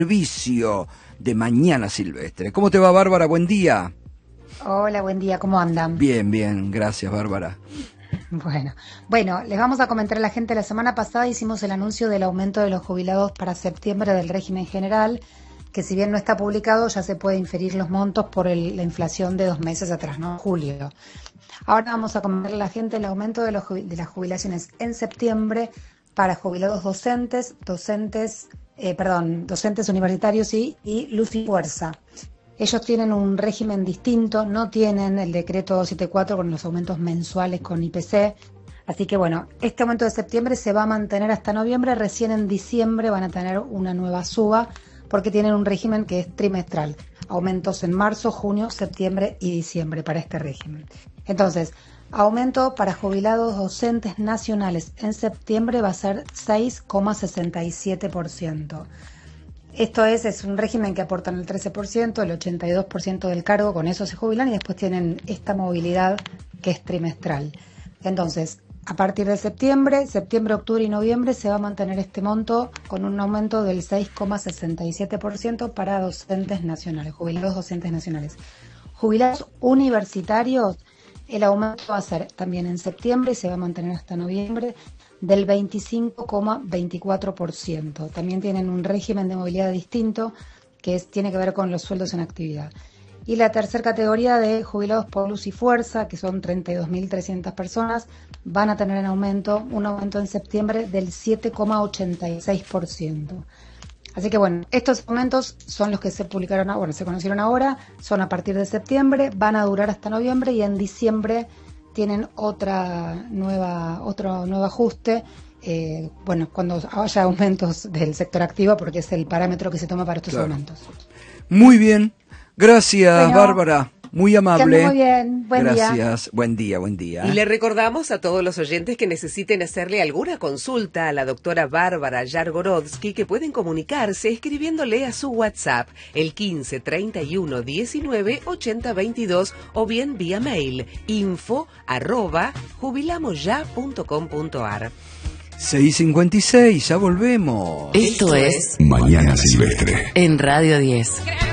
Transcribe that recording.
Servicio de Mañana Silvestre. ¿Cómo te va, Bárbara? Buen día. Hola, buen día, ¿cómo andan? Bien, bien, gracias, Bárbara. Bueno, les vamos a comentar a la gente, la semana pasada hicimos el anuncio del aumento de los jubilados para septiembre del régimen general, que si bien no está publicado, ya se puede inferir los montos por la inflación de 2 meses atrás, ¿no? Julio. Ahora vamos a comentar a la gente el aumento de las jubilaciones en septiembre para jubilados docentes universitarios y Luz y Fuerza. Ellos tienen un régimen distinto, no tienen el decreto 274 con los aumentos mensuales con IPC. Así que bueno, este aumento de septiembre se va a mantener hasta noviembre, recién en diciembre van a tener una nueva suba porque tienen un régimen que es trimestral. Aumentos en marzo, junio, septiembre y diciembre para este régimen. Entonces, aumento para jubilados docentes nacionales en septiembre va a ser 6,67%. Esto es un régimen que aportan el 13%, el 82% del cargo, con eso se jubilan y después tienen esta movilidad que es trimestral. Entonces, a partir de septiembre, octubre y noviembre se va a mantener este monto con un aumento del 6,67% para docentes nacionales, jubilados docentes nacionales. Jubilados universitarios, el aumento va a ser también en septiembre y se va a mantener hasta noviembre del 25,24%. También tienen un régimen de movilidad distinto que tiene que ver con los sueldos en actividad. Y la tercera categoría de jubilados por Luz y Fuerza, que son 32.300 personas, van a tener un aumento en septiembre del 7,86%. Así que bueno, estos aumentos son los que se conocieron ahora, son a partir de septiembre, van a durar hasta noviembre y en diciembre tienen otro nuevo ajuste, cuando haya aumentos del sector activo, porque es el parámetro que se toma para estos aumentos. Muy bien, gracias, Bárbara. Muy amable. Muy bien, buen día. Gracias, buen día. Y le recordamos a todos los oyentes que necesiten hacerle alguna consulta a la doctora Bárbara Yargorodsky que pueden comunicarse escribiéndole a su WhatsApp, el 15 31 19 80 22 o bien vía mail, info@jubilamosya.com.ar. 6:56, ya volvemos. Esto es Mañana Silvestre en Radio 10.